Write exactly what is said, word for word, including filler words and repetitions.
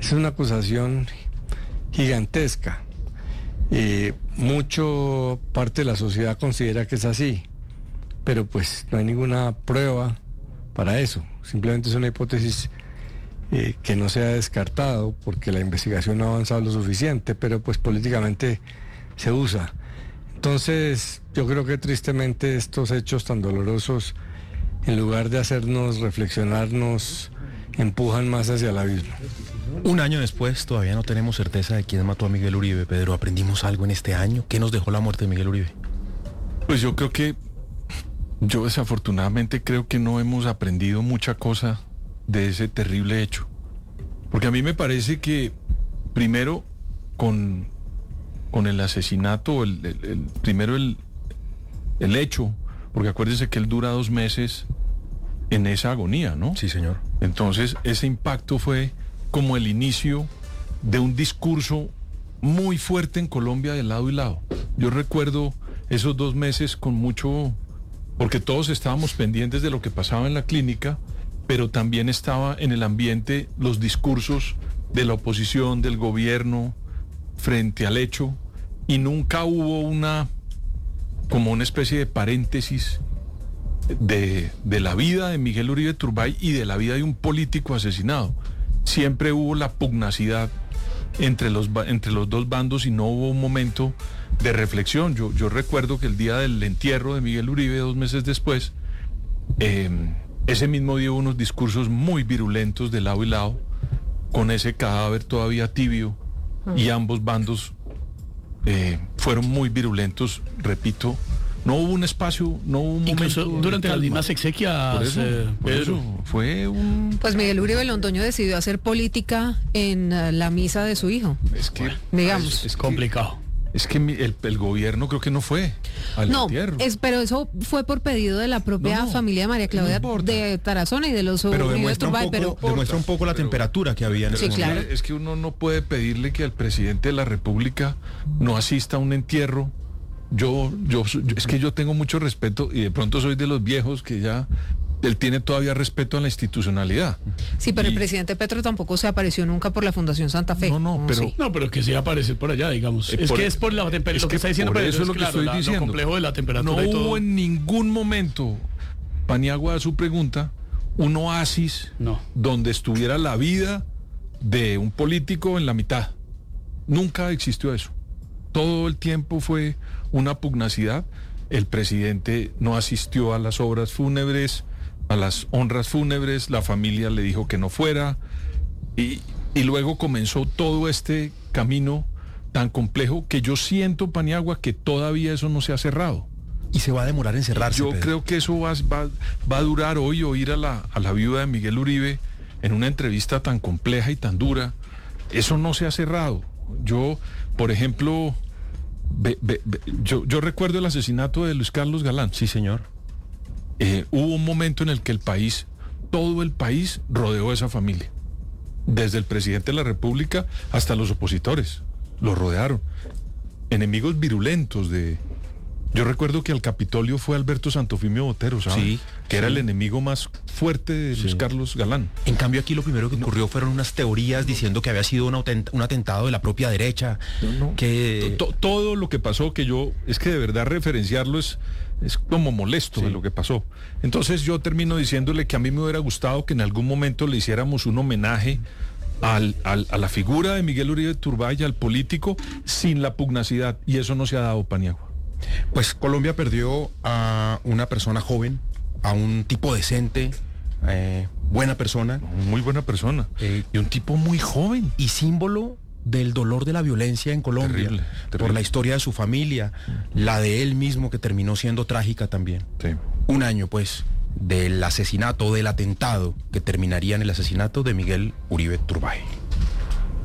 es una acusación gigantesca. Eh, mucho parte de la sociedad considera que es así, pero pues no hay ninguna prueba para eso. Simplemente es una hipótesis eh, que no se ha descartado porque la investigación no ha avanzado lo suficiente, pero pues políticamente se usa. Entonces, yo creo que tristemente estos hechos tan dolorosos, en lugar de hacernos reflexionar, nos empujan más hacia el abismo. Un año después, todavía no tenemos certeza de quién mató a Miguel Uribe. Pedro, ¿aprendimos algo en este año? ¿Qué nos dejó la muerte de Miguel Uribe? Pues yo creo que, yo desafortunadamente creo que no hemos aprendido mucha cosa de ese terrible hecho. Porque a mí me parece que, primero, con... con el asesinato, el, el, el, primero el, el hecho, porque acuérdense que él dura dos meses en esa agonía, ¿no? Sí, señor. Entonces, ese impacto fue como el inicio de un discurso muy fuerte en Colombia de lado y lado. Yo recuerdo esos dos meses con mucho, porque todos estábamos pendientes de lo que pasaba en la clínica, pero también estaba en el ambiente los discursos de la oposición, del gobierno, frente al hecho, y nunca hubo una, como una especie de paréntesis de, de la vida de Miguel Uribe Turbay y de la vida de un político asesinado. Siempre hubo la pugnacidad entre los, entre los dos bandos y no hubo un momento de reflexión. Yo, yo recuerdo que el día del entierro de Miguel Uribe, dos meses después, eh, ese mismo día hubo unos discursos muy virulentos de lado y lado, con ese cadáver todavía tibio, y ambos bandos eh, fueron muy virulentos, repito. No hubo un espacio, no hubo un Incluso momento durante las mismas exequias, por eso, eh, por Pedro. eso fue un... Pues Miguel Uribe Londoño decidió hacer política en uh, la misa de su hijo. Es que, digamos. es, es complicado. Que, es que mi, el, el gobierno creo que no fue al no, entierro. Es, pero eso fue por pedido de la propia no, no, familia de María Claudia no de Tarazona y de los Pero Uribe demuestra un, Turbay, poco, pero demuestra un poco la pero, temperatura que había en ese sí, momento. claro. Es que uno no puede pedirle que al presidente de la República no asista a un entierro. Yo, yo, yo, es que yo tengo mucho respeto y de pronto soy de los viejos que ya, él tiene todavía respeto a la institucionalidad. Sí, pero y, el presidente Petro tampoco se apareció nunca por la Fundación Santa Fe. No, no, pero... Sí. No, pero que sí aparecer por allá, digamos. Eh, es por, que es por la temperatura, es lo que, que está diciendo por Pedro, eso es lo que claro, estoy la, diciendo. lo complejo de la temperatura No y todo. hubo en ningún momento, Paniagua, a su pregunta, un oasis no. donde estuviera la vida de un político en la mitad. Nunca existió eso. Todo el tiempo fue una pugnacidad. El presidente no asistió a las obras fúnebres, a las honras fúnebres, la familia le dijo que no fuera, y, y luego comenzó todo este camino tan complejo que yo siento, Paniagua, que todavía eso no se ha cerrado. Y se va a demorar en cerrarse, Yo Pedro. creo que eso va, va, va a durar hoy, oír a la, a la viuda de Miguel Uribe en una entrevista tan compleja y tan dura. Eso no se ha cerrado. Yo, por ejemplo, ve, ve, ve, yo, yo recuerdo el asesinato de Luis Carlos Galán. Sí, señor. Eh, hubo un momento en el que el país, todo el país rodeó a esa familia. Desde el presidente de la República hasta los opositores. Los rodearon. Enemigos virulentos de... Yo recuerdo que al Capitolio fue Alberto Santofimio Botero, ¿sabes? Sí, que sí. era el enemigo más fuerte de Luis Sí. Carlos Galán. En cambio, aquí lo primero que ocurrió fueron unas teorías diciendo que había sido un, atent- un atentado de la propia derecha. No, no. Que... To- todo lo que pasó, que yo, es que de verdad referenciarlo es, es como molesto Sí. de lo que pasó. Entonces yo termino diciéndole que a mí me hubiera gustado que en algún momento le hiciéramos un homenaje al, al, a la figura de Miguel Uribe Turbay, al político, sin la pugnacidad, y eso no se ha dado, Paniagua. Pues Colombia perdió a una persona joven, a un tipo decente, eh, buena persona. Muy buena persona. Eh, y un tipo muy joven. y símbolo del dolor de la violencia en Colombia, Terrible, por terrible. la historia de su familia, la de él mismo que terminó siendo trágica también. Sí. Un año, pues, del asesinato, del atentado que terminaría en el asesinato de Miguel Uribe Turbay.